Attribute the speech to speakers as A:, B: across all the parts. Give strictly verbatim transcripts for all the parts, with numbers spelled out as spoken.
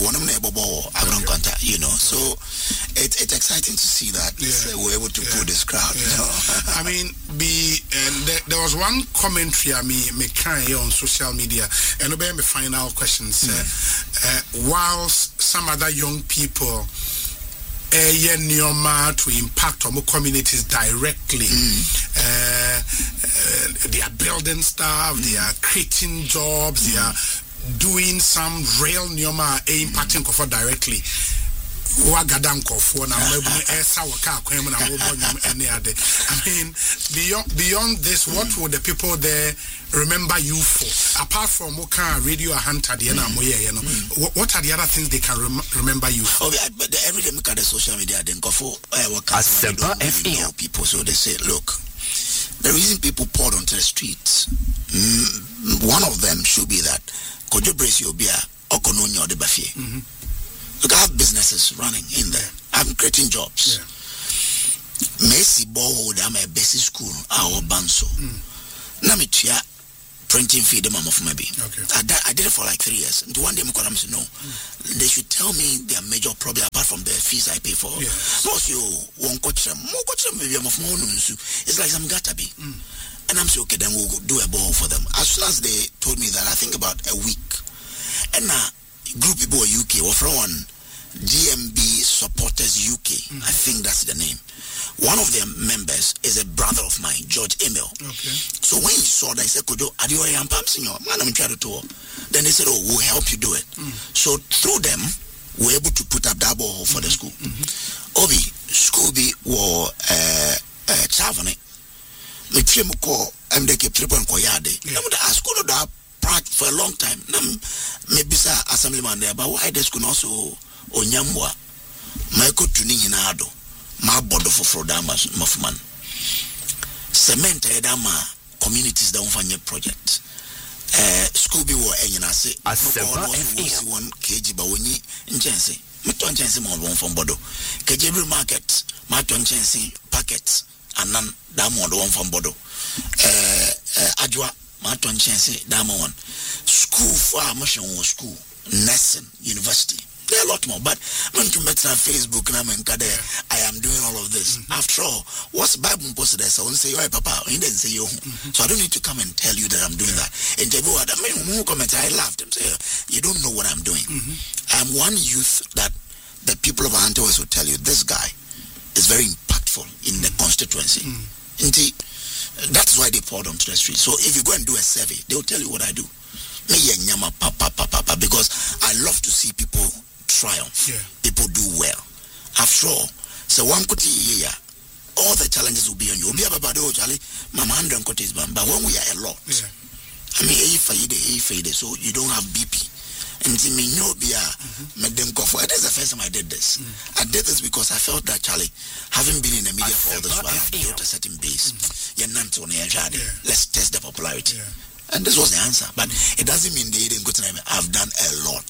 A: one of them contact, you know. So it, it's exciting to see that
B: yeah.
A: uh, we're able to
B: yeah.
A: pull this crowd.
B: Yeah.
A: You know?
B: I mean, be and there, there was one commentary I mean, me kind on social media, and obey my final questions. Mm. Uh, uh, whilst some other young people. Uh, to impact on communities directly. Mm. Uh, uh, they are building stuff, mm. they are creating jobs, mm. they are doing some real Nyoma impacting mm. directly. I mean, beyond beyond this, what mm. would the people there remember you for? Apart from what kind of radio hunter, you know, mm. what, what are the other things they can rem- remember you for?
A: Oh, yeah, but the, every day look at the social media, then go for uh, people. So they say, look, the reason people poured onto the streets, mm, one of them should be that Kojo Brace Yobia Okononya or the Bafie. Look, I have businesses running in there. I'm creating jobs. Yeah. Messi Bowood, I'm a basic school, our Banso. Namitia printing fee the mama for maybe. I, I did it for like three years. And one day I'm going to know. Mm. They should tell me their major problem apart from the fees I pay for. Most you won't coach them. More coach them maybe I'm of more. It's like some gotta be. Mm. And I'm saying, okay, then we'll do a ball for them. As soon as they told me that, I think about a week. And now, group people U K or from one G M B Supporters U K. Mm-hmm. I think that's the name. One of their members is a brother of mine, George Emil. Okay. So when he saw that, he said, Kojo, adio yam pam sinyo, man I'm trying to tour. Then they said, oh, we'll help you do it. Mm. So through them, we're able to put up that ball for mm-hmm. the school. Mm-hmm. Obi, school be war uh uh Chavane. Me trim ko M D K triple koyade. I'm the school that for a long time. Maybe sa assemblyman there, but why the school also onyamwa? Michael Tuninado, my board for Frodamas Muffman. Cement Edama communities down for your project. Uh, school be war and I say, I said, one kg bawoni in Jensi. Maton Jensi more one from Bodo. K J B market, Maton Jensi packets, and none down one from Bodo. Uh, Adwa. Maton Chense, Dama one. School for our mission was school. Nelson University. There are a lot more, but when you met on Facebook, and I'm in Kade, I am doing all of this. Mm-hmm. After all, what's the Bible posted there? So I won't say, oh, Papa, he didn't say, yo. Mm-hmm. So I don't need to come and tell you that I'm doing yeah. that. And I mean, who commented, I laughed and said, you don't know what I'm doing. Mm-hmm. I'm one youth that the people of Antois will tell you, this guy is very impactful in the constituency. Mm-hmm. Indeed. That's why they poured onto the street. So if you go and do a survey, they'll tell you what I do. Me nyama papa papa because I love to see people triumph. Yeah. People do well. After all, so one could here, all the challenges will be on you. Be about Charlie, Mama hundred coties, but when we are a lot, yeah. I mean, if I fade, so you don't have B P. And me no be a made them go for it. That's the first time I did this. Mm. I did this because I felt that Charlie, having been in the media for all this while, I've built a certain base. Mm-hmm. Yeah. Let's test the popularity. Yeah. And this was the answer. But mm. it doesn't mean they didn't go to them. I've done a lot.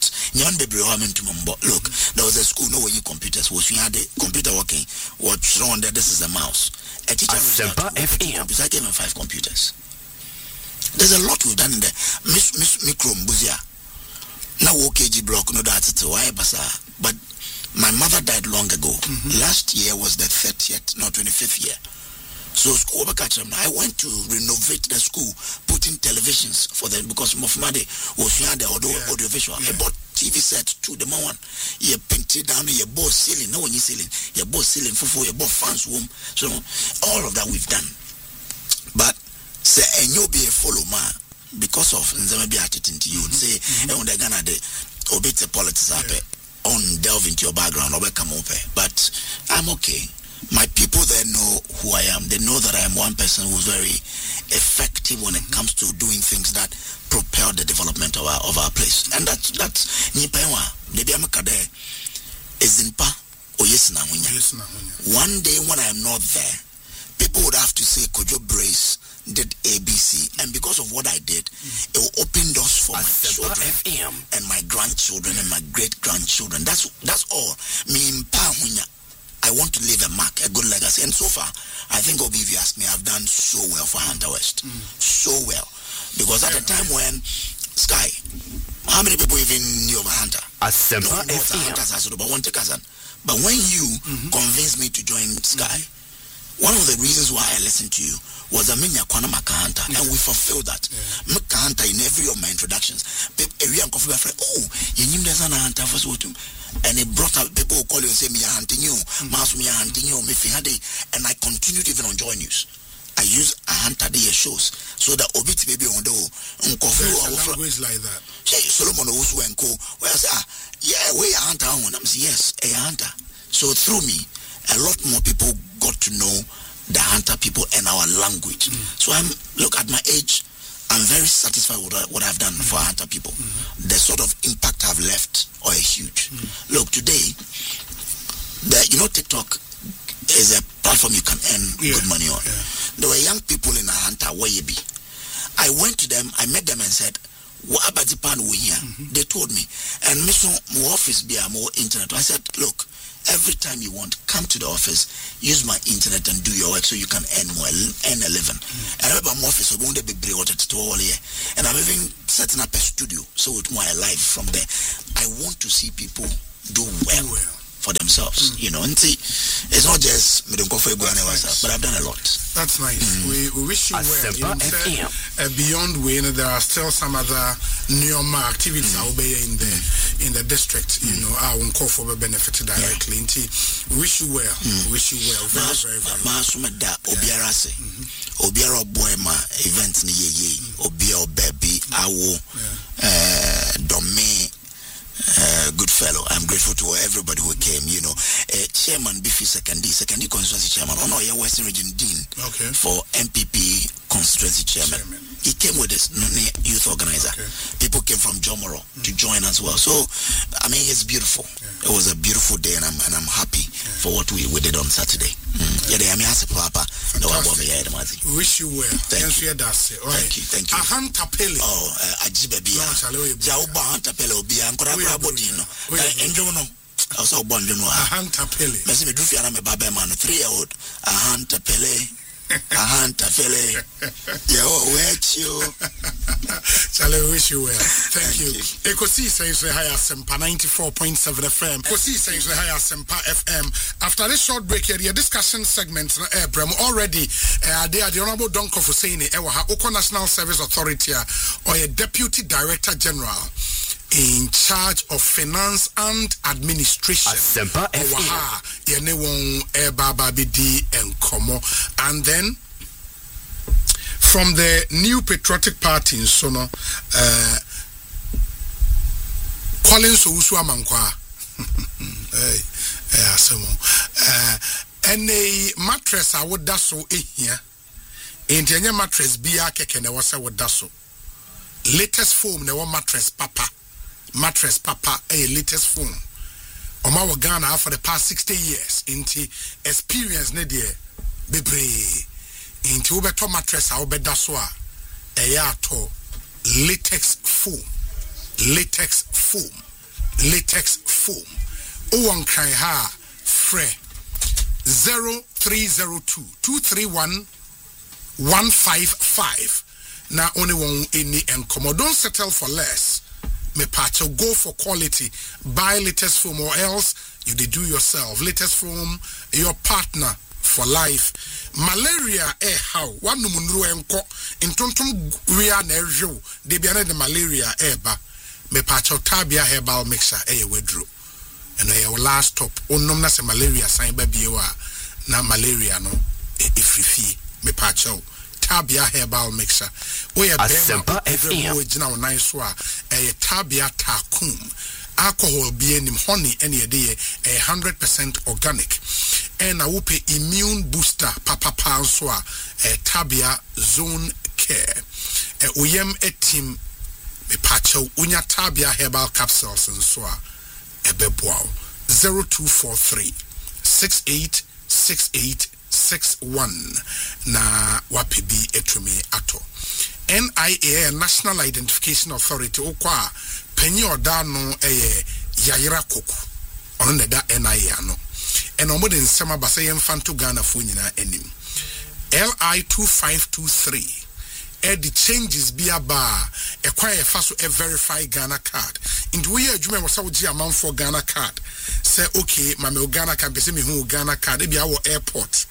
A: Look, there was a school, no way you computers. Was you had the computer working, what's wrong there? This is a mouse. A teacher was F M. I gave him five computers. There's a lot we've done in there. Miss Miss Micro Mbuzia. Now O K G block no that's why but my mother died long ago. Mm-hmm. Last year was the thirtieth, not twenty-fifth year. So school I went to renovate the school, put in televisions for them because Mofmade was the audio yeah. audio visual. Yeah. I bought T V set to the one. You painted down your boss ceiling, no one you ceiling, your boss ceiling for your boss fans room. So all of that we've done. But say and you'll be a follow man. Because of Nzamabi attitude to you and say, and when they're gonna obey the politics up on delve into your background or come up. But I'm okay. My people there know who I am. They know that I am one person who's very effective when it comes to doing things that propel the development of our of our place. And that's that's Nipewa. Maybe I'm a kade is in pa or yes na one day when I am not there, people would have to say Kojo Brace did A B C, and because of what I did, mm. it will open doors for my children F M. And my grandchildren and my great grandchildren. That's that's all. Me I want to leave a mark, a good legacy, and so far, I think Obi, if you ask me, I've done so well for Hunter West, mm. so well, because at yeah. the time when Sky. How many people even knew of a hunter?
C: Asempa
A: no, no, hunters, I said, but one take cousin. But when you mm-hmm. convinced me to join Sky, mm-hmm. one of the reasons why I listened to you was a minya kwana makahanta, yeah. and we fulfilled that. Yeah. Makahanta in every of my introductions. Every young coffee friend, oh, you knew there's an hunter for so too. And it brought up people who call you and say, me are hunting you, Masu, me are hunting you, me fihade. And I continued even on Joy News. I use a hunter day shows so that Obit baby on the uncoffee or
B: language like that.
A: Say Solomon also and co. Well, I say, ah, yeah, we are hunter on. I'm saying yes, a hunter. So through me, a lot more people got to know the hunter people and our language. Mm. So I'm look at my age, I'm very satisfied with what I've done mm. for hunter people. Mm-hmm. The sort of impact I've left are huge. Mm. Look, today, the you know TikTok is a platform you can earn yeah. good money on. Yeah. There were young people in a hunter where you be. I went to them, I met them and said, what about the pan we here? Mm-hmm. They told me, and Mister more office be more internet. I said, look, every time you want, come to the office, use my internet and do your work so you can earn more, earn a living. Mm-hmm. And I remember my office, we won't be water to all here. And I'm even setting up a studio so it's more alive from there. I want to see people do well. well. For themselves, mm. you know, and see, it's not just me don't go for a nice. But I've done a lot.
B: That's nice. Mm. We, we wish you well. You said, uh, beyond Wayne, there are still some other Neoma activities mm. in the in the district. Mm. You know, I won't call for benefit directly. Yeah. We wish you well. Mm. We wish you well. Very, Mas, very, very.
A: Masumeda Obiara se Obiara Boema events ni ye ye Obia Obebi Awo Domain. Uh, good fellow. I'm grateful to everybody who came. You know, uh, Chairman Biffy Secondary, Secondary Constituency Chairman. Oh no, yeah, Western Region Dean okay. for M P P Constituency Chairman. Chairman. He came with his youth organizer. Okay. People came from Jomoro mm. to join as well. So, I mean, it's beautiful. Yeah. It was a beautiful day, and I'm and I'm happy yeah. for what we, we did on Saturday. Mm. Yeah, I mean, as a papa, no one will be here.
B: Wish you well.
A: Thank you.
B: Right.
A: Thank you. Thank you.
B: Ahanta Pele.
A: Oh, Ajibe Bia. Jauba Ahanta Pele Obia. Ankora Brabodi no. Enjo no. Also born you know.
B: Ahanta Pele.
A: Mesi me do fi ana me baba man three year old. Ahanta Pele. Ahanta Pele. Yo, where you?
B: Charlie, wish you well. Thank, Thank you. Ekosi says the higher Sempa ninety-four point seven F M. Ekosi says the higher Sempa F M. After this short break here, the discussion segment no air brem already. Uh, they are the Honorable Donko for saying it. Ewa Oko National Service Authority or a Deputy Director General in charge of finance and administration.
C: Asempa F M.
B: Yene won e baba bidi enkomo. And then from the New Patriotic Party in Sono, uh, Collins Owusu Amankwa. Hey, uh, and a mattress I would daso here. In the mattress be a keke ne wasa would daso. Latest foam ne one mattress papa. Mattress papa a latest phone. Oma wa Ghana for the past sixty years into experience ne dear bebre into ubeto mattress a ubeda so a yato latex foam latex foam latex foam o one cry ha fre zero three zero two two three one one five five now only one any and come don't settle for less. Me pacho go for quality. Buy latest foam or else you they do yourself. Latest foam, your partner for life. Malaria eh how one numunru enko in tontum ria na ejo de bia na the malaria eh ba me pacho tabia herbal mixture eh wedro. And eh last stop onom na se malaria sign ba biewa na malaria no e ifrifi me pacho Tabia herbal mixer. We are
C: Asempa F M.
B: Now nice wa a Tabia takum. Alcohol being honey any day a hundred percent organic. And I will pay immune booster papa panswa a Tabia zone care. A uyem etim me pacho unya Tabia herbal capsules and swa a bebow zero two four three six eight six eight six one na wapibi etumi ato N I A National Identification Authority okwa penyi oda no eye yayira koku ono na da N I A no and omo de nsema basa yemfanto Ghana fo nyina anim L I two five two three e the changes be aba e kwa e fa so e verify Ghana card into we adwuma wo sa wo gi amount for Ghana card say okay ma me Ghana card be say me hu Ghana card e bia wo airport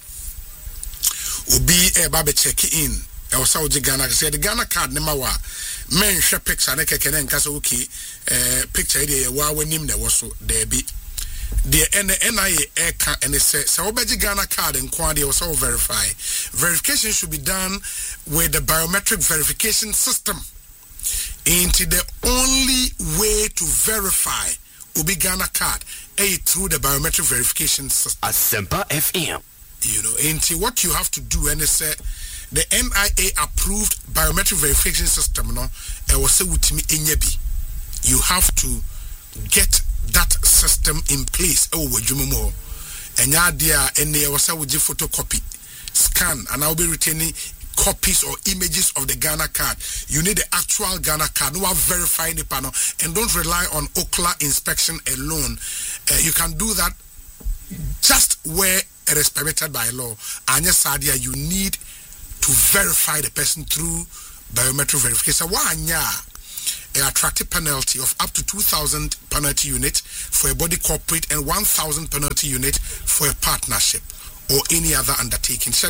B: obi e ba be check in e wo sa wo gi Ghana say the Ghana card ne ma wa men hwe picture ne keke ne nka say okay eh picture e dey wa wanim ne wo so there be the N I A eka and it says so obeji Ghana card and quantity also verify. Verification should be done with the biometric verification system. Into the only way to verify Ubi Ghana card a through the biometric verification system.
C: Asempa F M.
B: You know, into what you have to do and it said the N I A approved biometric verification system no and was say with me inyebi. You have to get that system in place e wo wadwuma mo enya dia ene wo sa wo gi photocopy scan and I will be retaining copies or images of the Ghana card. You need the actual Ghana card. No verify the panel and don't rely on O C L A inspection alone. Uh, you can do that just where it is permitted by law. Anya sadia you need to verify the person through biometric verification. Wa anya an attractive penalty of up to two thousand penalty unit for a body corporate and one thousand penalty unit for a partnership or any other undertaking. So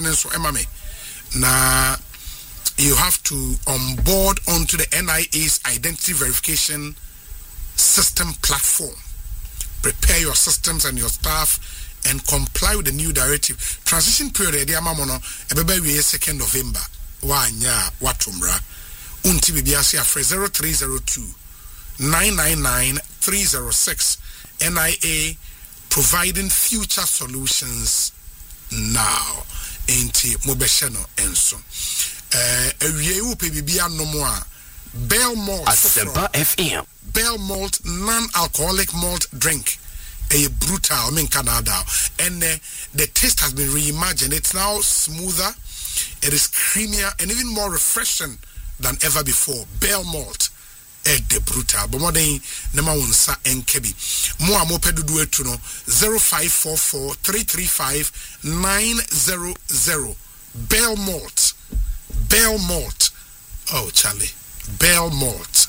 B: now you have to onboard onto the N I A's identity verification system platform. Prepare your systems and your staff and comply with the new directive. Transition period, the second November. Wanya watumra. Unti bibiasi afre zero three zero two nine nine nine three zero six. N I A providing future solutions now. Enti mobesheno enso. Eh ewie u pe bibia no mo a Bell Malt
C: Asempa F M.
B: Bell Malt non-alcoholic malt drink. A brutal in Canada. And uh, the taste has been reimagined. It's now smoother, it is creamier and even more refreshing than ever before. Bell Malt, eh, the brutal. But more than Nema Unsa and Kebi. More mo pedudu etu no zero five four four three three five nine zero zero. Bell Malt, Bell Malt. Oh, Charlie, Bell Malt.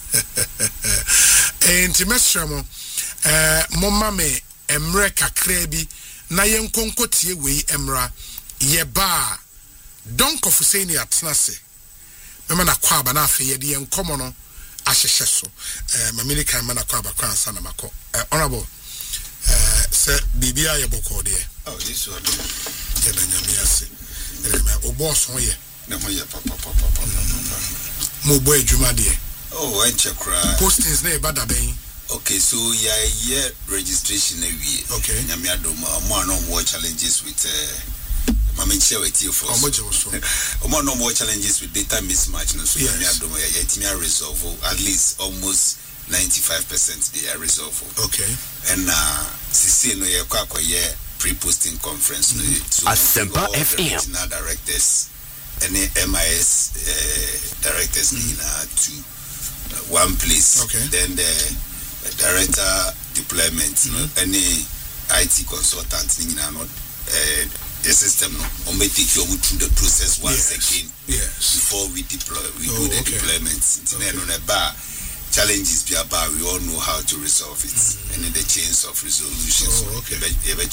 B: And Timesramo, eh, Moma me emre kakrebi na yenkonko tie wei emra yeba donko fuseni atnase. Mema na kwaba na afi yedi enkomo no ahyehye so eh mamili kan ma na kwaba kwa ansa na mako eh honorable eh se bibia ye boko de
A: oh this one
B: ke na nyame ase eh me obo so ye
A: na ho ye papa papa papa
B: mo bo adwuma de
A: oh I check cry
B: postings na e bada ben.
A: Okay, so yeah, yeah, registration every
B: okay
A: nyame adoma mo no more challenges with uh mama share with you for mo no more challenges with data mismatch no so nyame adoma yeah it resolve at least almost ninety-five percent they are resolved.
B: Okay,
A: and uh sisi no ye kwa kwa ye pre-posting conference no
C: so Asempa F M
A: regional directors and M I S uh, directors mm-hmm. in uh, to uh, one place.
B: Okay,
A: then the uh, director deployment mm-hmm. no, any I T consultant you know not uh, the system no or may take you through the process once yes. again
B: yes
A: before we deploy we
B: oh,
A: do the
B: okay.
A: deployments okay. on a bar challenges be about we all know how to resolve it mm-hmm. and in the chains of resolutions
B: oh, okay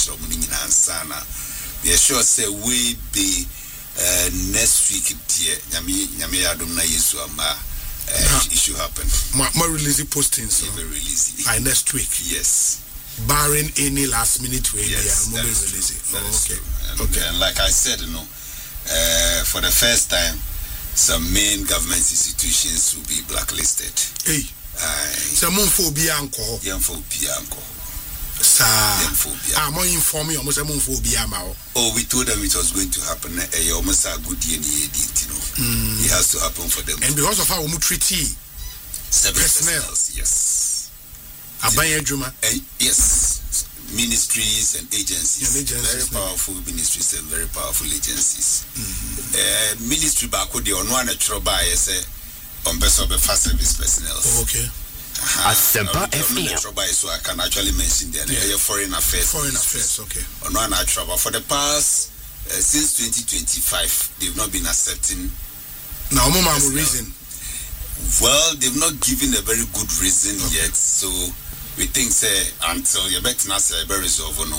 A: we are sure say we be uh, next week dear nyame nyame adom na yesu ama uh, issue happen
B: my, my release postings so
A: we release it
B: by next week
A: yes
B: barring any last minute way
A: yes,
B: yeah release it
A: oh, okay and,
B: okay
A: and like I said you know uh, for the first time some main government institutions will be blacklisted.
B: Hey, some phobia anko.
A: Young phobia anko.
B: Sa.
A: Phobia.
B: Ah, more inform you. Almost a phobia mao.
A: Oh, we told them it was going to happen. Eh, almost a good D N A edit, you know. Mm. It has to happen for them.
B: And because of how we treaty personnel,
A: yes.
B: Abaya Juma.
A: Uh, yes. Ministries and agencies,
B: yeah, agencies
A: very powerful no. ministries and very powerful agencies.
B: Mm-hmm.
A: Uh, ministry back with the on one natural by say on best of the fast service personnel.
B: Oh, okay.
C: Asempa F M.
A: So I can actually mention the yeah. foreign affairs.
B: Foreign affairs, okay.
A: On one natural, but for the past uh, since twenty twenty-five, they've not been accepting
B: Now, Mama, reason.
D: Well, they've not given a very good reason
B: okay.
D: yet, so we think say until you bet na say very resolve no.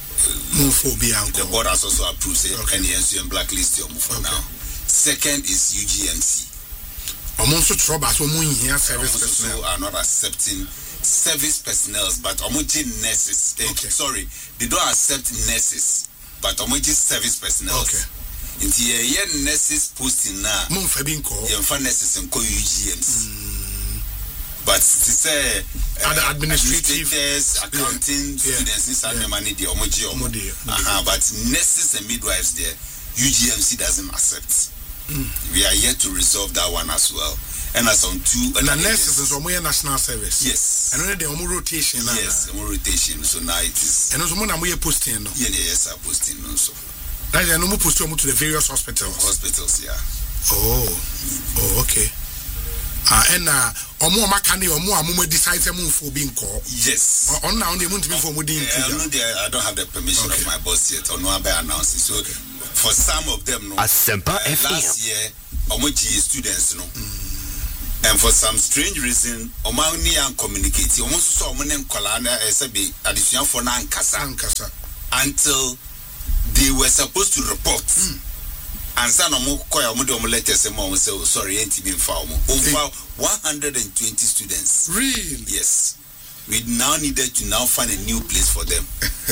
D: The board has also approved say okay. N E N C and blacklist you for okay. now. Second is U G M C.
B: Almost trouble so mo here service personnel
D: are not accepting service personnel, but omoji nurses. They, okay. Sorry, they don't accept nurses, but omoji service personnel.
B: Okay.
D: In the year nurses posting now,
B: mo fa bi nko.
D: Ye fa nurses nko U G M C. Mm. But to say
B: other uh, administrative
D: administrators, accounting yeah. students inside yeah. the money the omoji omo. Uh-huh, but nurses and midwives there, U G M C doesn't accept. Mm. We are yet to resolve that one as well. And as on two
B: and the nurses is on national service.
D: Yes.
B: And only the omo rotation.
D: Yes, omo rotation. So now it is.
B: And also mo na mo posting no.
D: Yeah, yes, are posting also.
B: That is no mo posting to the various hospitals.
D: Hospitals, yeah.
B: Oh. Mm. Oh, okay. Ah, uh, and uh, omo maka ne omo amumo decide say mo for being call.
D: Yes.
B: On now on the mo to be for mo din.
D: I don't have the permission okay. of my boss yet. On no be announcing. So okay. For some of them, no.
C: Asempa uh,
D: last year, omoji students, no. Mm. And for some strange reason, omani and communicate. Almost saw omo kolana esebi addition for na nkasa
B: nkasa
D: until they were supposed to report. Mm. And some omo koya omo de omo letters say mo say sorry ain't been found. Over one hundred twenty students.
B: Really?
D: Yes. We now needed to now find a new place for them.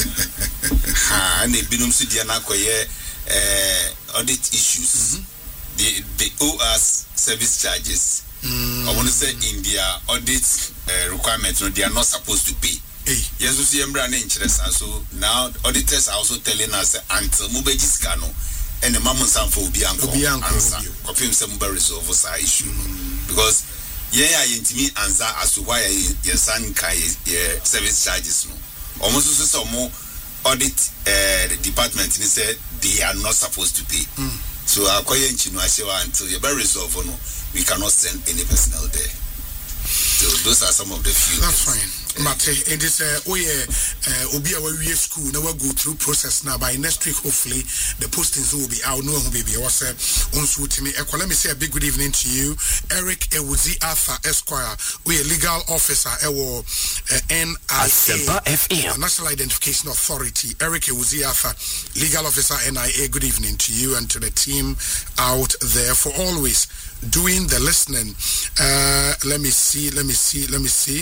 D: And they binum su dia na koye Uh, audit issues. Mm-hmm. They they owe us service charges. Mm. I want to say in their audit uh, requirements, no, they are not supposed to pay. Hey. Yes, we see Embra interest, and so now auditors are also telling us until Mubeji scano and the Mamun Sanfo will be uncle answer. Confirm some resolve us our issue mm. because yeah, I intimi answer as to why your son can service charges no. Almost so more. Audit uh, the department and said they are not supposed to pay. Mm. So until you resolve no, we cannot send any personnel there. So those are some of the few.
B: That's fine. Mate, it is uh oh yeah uh obi a we school now we go through process now by next week hopefully the postings will be out no who baby was uh unso to me let me say a big good evening to you Eric Ewuzi Arthur Esquire we a legal officer ewo uh, N I A National Identification Authority Eric Ewuzi Arthur legal officer N I A good evening to you and to the team out there for always doing the listening. Uh let me see let me see let me see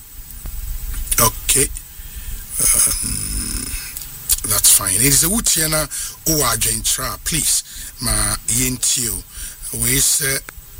B: okay, um, that's fine. It is a Wutiana Owa Gentra, please. Ma Yentio. We say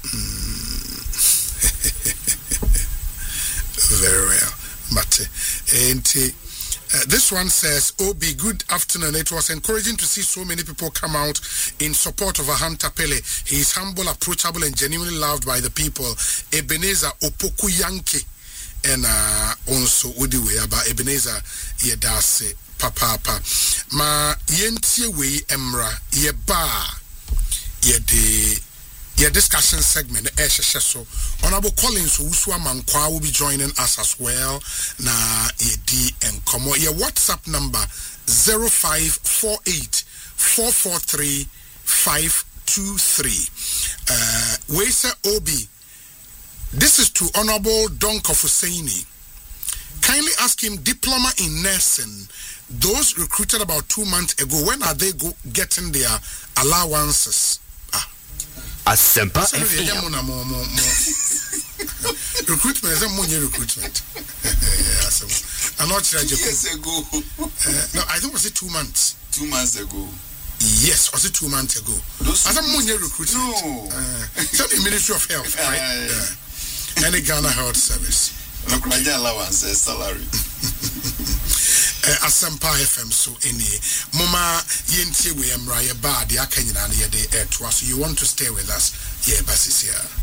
B: very well. But uh, this one says, Obi, good afternoon. It was encouraging to see so many people come out in support of Ahanta Pele. He is humble, approachable, and genuinely loved by the people. Ebenezer Opoku Yankee. And uh, also udi we about Ebenezer yedase papa ma yentie we emra ye ba ye de ye discussion segment eh so Honorable Collins Usua Mankwa will be joining us as well na ye di enkomo ye WhatsApp number zero five four eight four four three five two three uh we say Obi. This is to Honorable Donko Hussaini. Kindly ask him, diploma in nursing, those recruited about two months ago, when are they go getting their allowances? Ah.
C: Asempa F M.
B: Recruitment is a money recruitment. I'm not sure.
D: Two years ago.
B: Uh, no, I think was it two months.
D: Two months ago.
B: Yes, was it two months ago?
D: Those
B: as a money recruitment.
D: No.
B: Uh, so the Ministry of Health, right? Uh, yeah. Any Ghana Health Service.
D: No, allowance, salary.
B: Asempa F M so any Mama Yenti we am Raya Bad, the Akanyana, so you want to stay with us? Yeah, Basis here.